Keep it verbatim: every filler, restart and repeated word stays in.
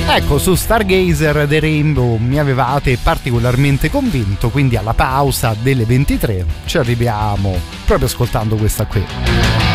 Ecco, su Stargazer The Rainbow mi avevate particolarmente convinto, quindi alla pausa delle ventitré ci arriviamo proprio ascoltando questa qui.